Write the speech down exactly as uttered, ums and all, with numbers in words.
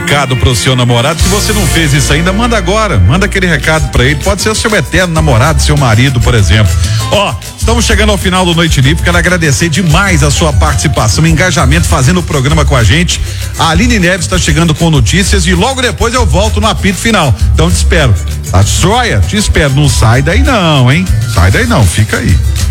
recado pro seu namorado. Se você não fez isso ainda, manda agora. Manda aquele recado pra ele. Pode ser o seu eterno namorado, seu marido, por exemplo. Ó, estamos chegando ao final do Noite Livre. Quero agradecer demais a sua participação, engajamento, fazendo o programa com a gente. A Aline Neves está chegando com notícias e logo depois eu volto no apito final. Então te espero. Tá joia? Te espero. Não sai daí não, hein? Sai daí não, fica aí.